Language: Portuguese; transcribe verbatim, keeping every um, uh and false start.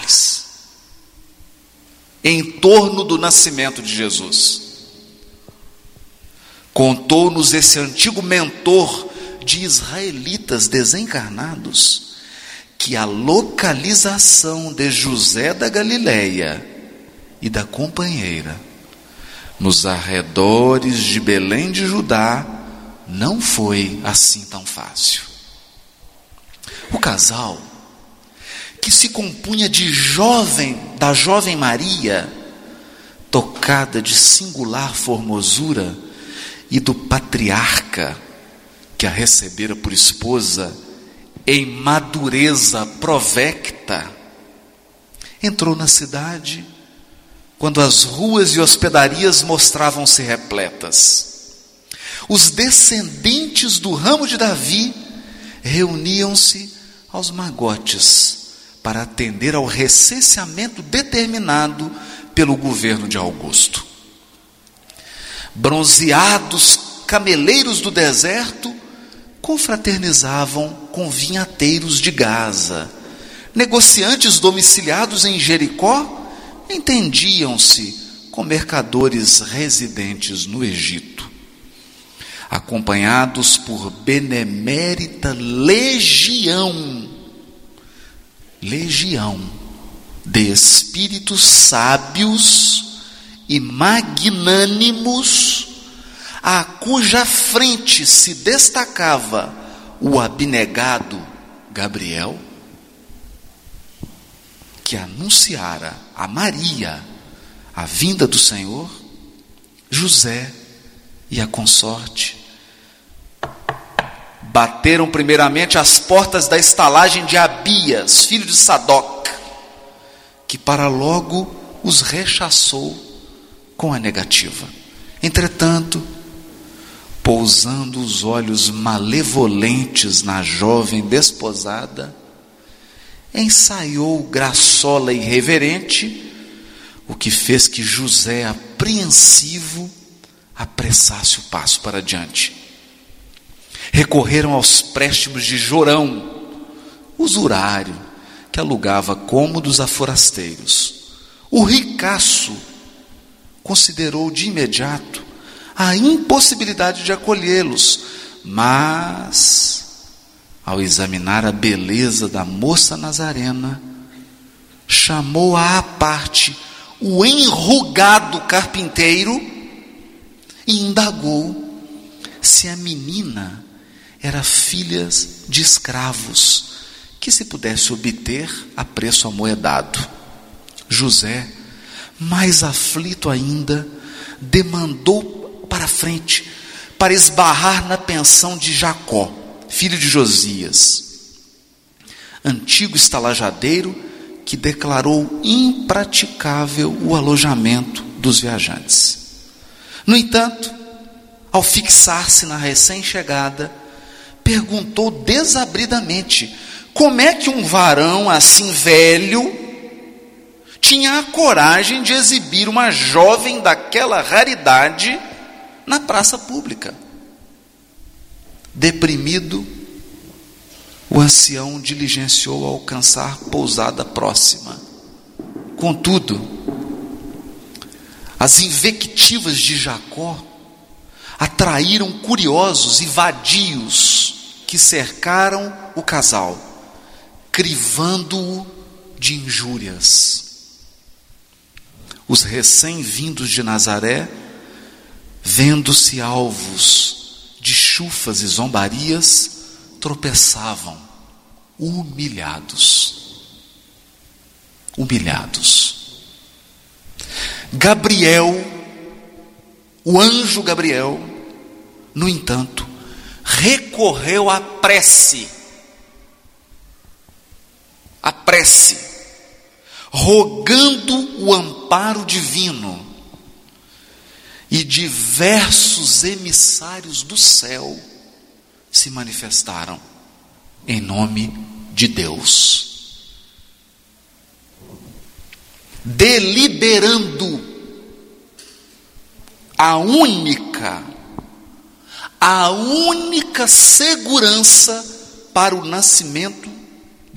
detalhes em torno do nascimento de Jesus. Contou-nos esse antigo mentor de israelitas desencarnados que a localização de José da Galileia e da companheira nos arredores de Belém de Judá não foi assim tão fácil. O casal, que se compunha de jovem, da jovem Maria, tocada de singular formosura, e do patriarca, que a recebera por esposa em madureza provecta, entrou na cidade quando as ruas e hospedarias mostravam-se repletas. Os descendentes do ramo de Davi reuniam-se aos magotes para atender ao recenseamento determinado pelo governo de Augusto. Bronzeados cameleiros do deserto confraternizavam com vinhateiros de Gaza. Negociantes domiciliados em Jericó entendiam-se com mercadores residentes no Egito. Acompanhados por benemérita legião, legião de espíritos sábios e magnânimos, a cuja frente se destacava o abnegado Gabriel, que anunciara a Maria a vinda do Senhor, José e a consorte bateram primeiramente as portas da estalagem de Abias, filho de Sadoc, que para logo os rechaçou com a negativa. Entretanto, pousando os olhos malevolentes na jovem desposada, ensaiou graçola irreverente, o que fez que José, apreensivo, apressasse o passo para diante. Recorreram aos préstimos de Jorão, usurário, que alugava cômodos a forasteiros. O ricaço considerou de imediato a impossibilidade de acolhê-los, mas, ao examinar a beleza da moça nazarena, chamou-a à parte o enrugado carpinteiro e indagou se a menina era filha de escravos, que se pudesse obter a preço amoedado. José, mais aflito ainda, demandou para frente, para esbarrar na pensão de Jacó, filho de Josias, antigo estalajadeiro que declarou impraticável o alojamento dos viajantes. No entanto, ao fixar-se na recém-chegada, perguntou desabridamente como é que um varão assim velho tinha a coragem de exibir uma jovem daquela raridade na praça pública. Deprimido, o ancião diligenciou alcançar pousada próxima. Contudo, as invectivas de Jacó atraíram curiosos e vadios que cercaram o casal, crivando-o de injúrias. Os recém-vindos de Nazaré, vendo-se alvos de chufas e zombarias, tropeçavam, humilhados. Humilhados. Gabriel, o anjo Gabriel, no entanto, recorreu à prece, à prece, rogando o amparo divino, e diversos emissários do céu se manifestaram em nome de Deus, deliberando a única, a única segurança para o nascimento